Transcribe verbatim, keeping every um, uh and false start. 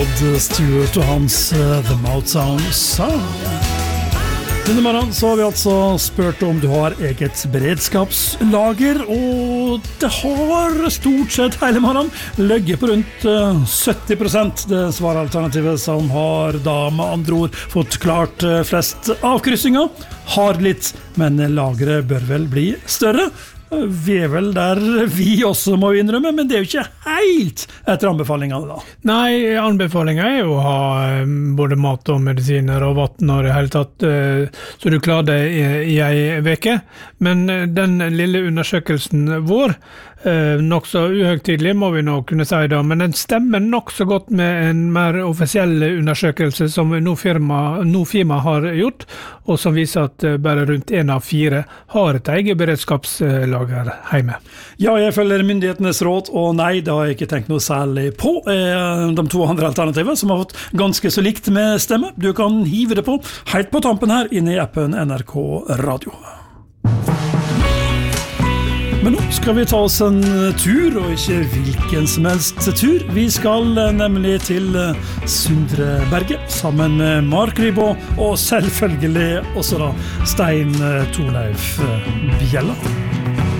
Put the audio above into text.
Rod Stewart og hans uh, The Motown Sound. Denne morgenen så har vi altså spurt om du har eget beredskapslager, og det har stort sett hele morgenen løgget på rundt uh, sytti prosent. Det svaralternativet som har da med andre ord fått klart uh, flest avkryssinger. Har litt, men lageret bør vel bli større. Vi er vel der vi også må innrømme, men det er jo ikke helt etter anbefalingene da. Nei, anbefalingen er jo å ha både mat og medisiner og vatten og det hele tatt, så du klarer det i, i en veke. Men den lille undersøkelsen vår, nok så uhøgtidlig må vi nå kunne si da, men den stemmer nok så godt med en mer offisiell undersøkelse som Nofima, Nofima har gjort, og som viser at bare rundt en av fire har et eget beredskapslager hjemme. Ja, jeg følger myndighetenes råd, og nei, det har jeg ikke tenkt noe særlig på. De to andre alternativer som har fått ganske så likt med stemme. Du kan hive det på helt på tampen her inne i appen N R K Radio. Men nå skal vi ta oss en tur, og ikke hvilken som helst tur. Vi skal nemlig til Sundreberget, sammen med Mark Ribå, og selvfølgelig også da Stein Torleif Bjella.